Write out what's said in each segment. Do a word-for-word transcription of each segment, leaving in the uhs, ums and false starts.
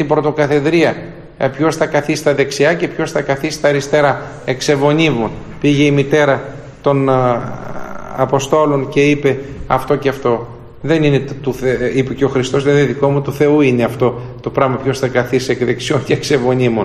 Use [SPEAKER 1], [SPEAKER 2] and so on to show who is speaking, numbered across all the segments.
[SPEAKER 1] στην πρωτοκαθεδρία ποιος θα καθίσει στα δεξιά και ποιος θα καθίσει στα αριστερά. Εξεβονίμων. Πήγε η μητέρα των Αποστόλων και είπε αυτό και αυτό. Δεν είναι του Θε... είπε και ο Χριστός, δεν είναι δικό μου, του Θεού είναι αυτό το πράγμα, ποιος θα καθίσει εκ δεξιών και εξεβονίμων.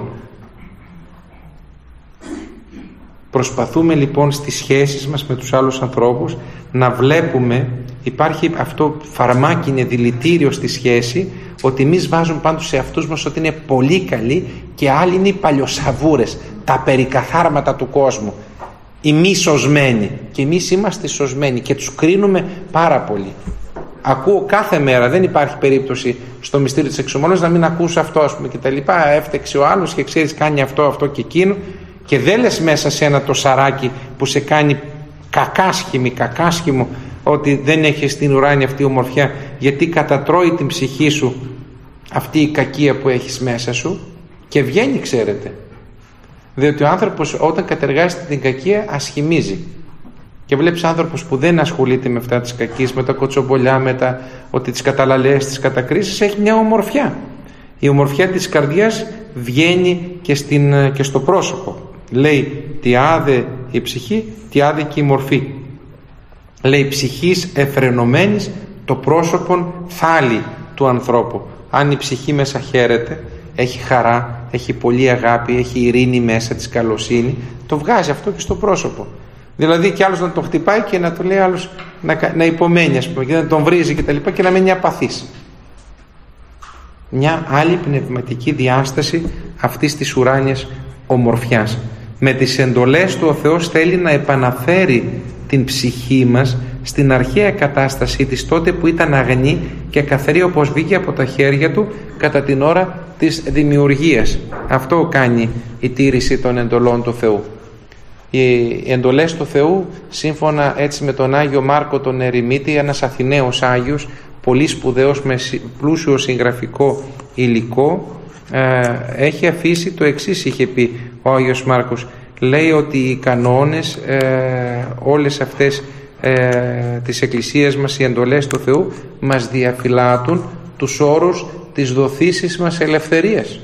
[SPEAKER 1] Προσπαθούμε λοιπόν στις σχέσεις μας με τους άλλους ανθρώπους να βλέπουμε, υπάρχει αυτό φαρμάκι, είναι δηλητήριο στη σχέση, ότι εμείς βάζουμε πάντως σε αυτούς μας ότι είναι πολύ καλοί και άλλοι είναι οι παλιοσαβούρες, τα περικαθάρματα του κόσμου, οι μη σωσμένοι, και εμείς είμαστε σωσμένοι και τους κρίνουμε πάρα πολύ. Ακούω κάθε μέρα, δεν υπάρχει περίπτωση στο μυστήριο της εξομολόγησης να μην ακούς αυτό, ας πούμε, και τα λοιπά. Έφτεξε ο άλλος και ξέρεις κάνει αυτό, αυτό και εκείνο, και δεν λες μέσα σε ένα το σαράκι που σε κάνει κακάσχημη, κακάσχημο, ότι δεν έχεις την ουράνια αυτή ομορφιά, γιατί κατατρώει την ψυχή σου αυτή η κακία που έχεις μέσα σου και βγαίνει, ξέρετε. Διότι ο άνθρωπος όταν κατεργάζεται την κακία ασχημίζει. Και βλέπεις άνθρωπος που δεν ασχολείται με αυτά τις κακίες, με τα κοτσομπολιά, με τα ότι τις καταλαλές, τις κατακρίσεις, έχει μια ομορφιά. Η ομορφιά της καρδιάς βγαίνει και, στην, και στο πρόσωπο. Λέει τι άδε η ψυχή, τι άδε και η μορφή. Λέει ψυχής εφρενωμένης το πρόσωπον θάλει του ανθρώπου. Αν η ψυχή μέσα χαίρεται, έχει χαρά, έχει πολύ αγάπη, έχει ειρήνη μέσα της, καλοσύνη, το βγάζει αυτό και στο πρόσωπο. Δηλαδή κι άλλος να τον χτυπάει και να του λέει άλλος να, να υπομένει, ας πούμε, και να τον βρίζει και τα λοιπά και να μένει απαθής. Μια άλλη πνευματική διάσταση αυτής της ουράνιας ομορφιάς. Με τις εντολές του ο Θεός θέλει να επαναφέρει την ψυχή μας στην αρχαία κατάστασή της, τότε που ήταν αγνή και καθαρή όπως βγήκε από τα χέρια του κατά την ώρα της δημιουργίας. Αυτό κάνει η τήρηση των εντολών του Θεού. Οι εντολές του Θεού, σύμφωνα έτσι με τον Άγιο Μάρκο τον Ερημίτη, ένας Αθηναίος Άγιος, πολύ σπουδαίος με πλούσιο συγγραφικό υλικό, έχει αφήσει το εξής, είχε πει ο Άγιος Μάρκος. Λέει ότι οι κανόνες, ε, όλες αυτές ε, της Εκκλησίας μας, οι εντολές του Θεού μας διαφυλάττουν τους όρους της δοθήσης μας ελευθερίας.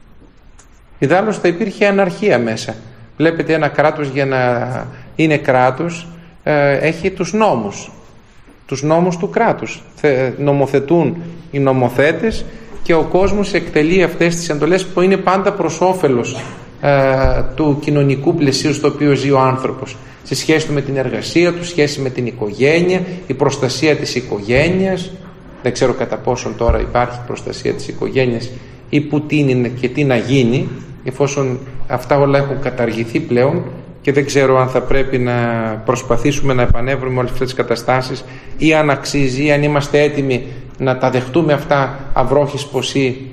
[SPEAKER 1] Ιδάλλως θα υπήρχε αναρχία μέσα. Βλέπετε ένα κράτος για να είναι κράτος ε, έχει τους νόμους, τους νόμους του κράτους. Θε, νομοθετούν οι νομοθέτες και ο κόσμος εκτελεί αυτές τις εντολές που είναι πάντα προς όφελος ε, του κοινωνικού πλαισίου στο οποίο ζει ο άνθρωπος, σε σχέση του με την εργασία του, σχέση με την οικογένεια, η προστασία της οικογένειας. Δεν ξέρω κατά πόσον τώρα υπάρχει προστασία της οικογένειας ή που τι είναι και τι να γίνει, εφόσον αυτά όλα έχουν καταργηθεί πλέον, και δεν ξέρω αν θα πρέπει να προσπαθήσουμε να επανέβρουμε όλες αυτές τις καταστάσεις ή αν αξίζει ή αν είμαστε έτοιμοι να τα δεχτούμε αυτά αυρόχης ποσή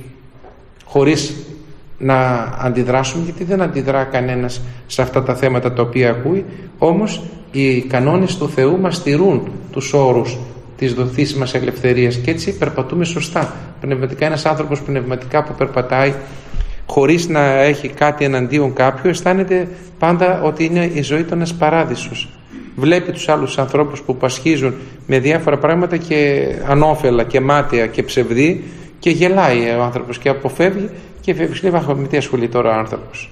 [SPEAKER 1] χωρίς να αντιδράσουμε, γιατί δεν αντιδρά κανένας σε αυτά τα θέματα τα οποία ακούει. Όμως οι κανόνες του Θεού μας τηρούν τους όρους της δοθής μας ελευθερίας και έτσι περπατούμε σωστά πνευματικά. Ένας άνθρωπος πνευματικά που περπατάει χωρίς να έχει κάτι εναντίον κάποιου, αισθάνεται πάντα ότι είναι η ζωή του ένας παράδεισος. Βλέπει τους άλλους ανθρώπους που πασχίζουν με διάφορα πράγματα και ανώφελα και μάταια και ψευδή και γελάει ο άνθρωπος και αποφεύγει και φεύγει. Με τι ασχολεί τώρα ο άνθρωπος?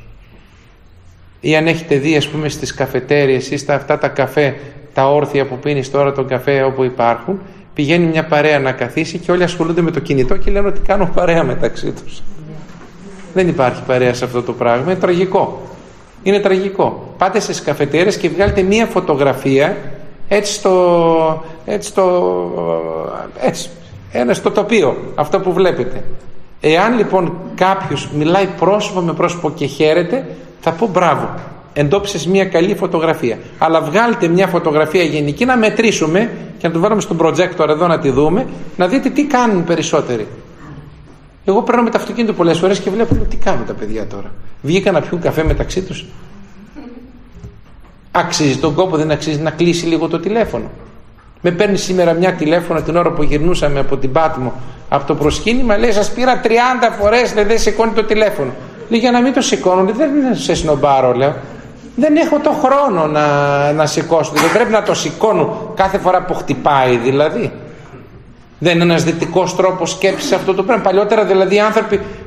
[SPEAKER 1] Ή αν έχετε δει, ας πούμε, στις καφετέριες ή στα αυτά τα καφέ, τα όρθια που πίνεις τώρα τον καφέ όπου υπάρχουν, πηγαίνει μια παρέα να καθίσει και όλοι ασχολούνται με το κινητό και λένε ότι κάνουν παρέα μεταξύ τους. Δεν υπάρχει παρέα σε αυτό το πράγμα. Είναι τραγικό. Είναι τραγικό. Πάτε στις καφετέρες και βγάλετε μία φωτογραφία έτσι στο, έτσι στο, έτσι, ένα στο τοπίο, αυτό που βλέπετε. Εάν λοιπόν κάποιος μιλάει πρόσωπο με πρόσωπο και χαίρεται, θα πω μπράβο, εντόπισες μία καλή φωτογραφία. Αλλά βγάλτε μία φωτογραφία γενική να μετρήσουμε και να το βάλουμε στον projector εδώ να τη δούμε, να δείτε τι κάνουν περισσότεροι. Εγώ παίρνω με το αυτοκίνητο πολλές φορές και βλέπω τι κάνουν τα παιδιά τώρα. Βγήκαν να πιούν καφέ μεταξύ τους. Αξίζει τον κόπο, δεν αξίζει να κλείσει λίγο το τηλέφωνο? Με παίρνει σήμερα μια τηλέφωνο την ώρα που γυρνούσαμε από την Πάτμο, από το προσκύνημα, λέει σας πήρα τριάντα φορές, λέει, δεν σηκώνει το τηλέφωνο. Λέει για να μην το σηκώνω, λέει, δεν σε σνομπάρω, λέω. Δεν έχω το χρόνο να, να σηκώσω, δεν πρέπει να το σηκώνω κάθε φορά που χτυπάει δηλαδή. Δεν είναι ένας δυτικός τρόπος σκέψης αυτό το πράγμα? Παλιότερα δηλαδή οι άνθρωποι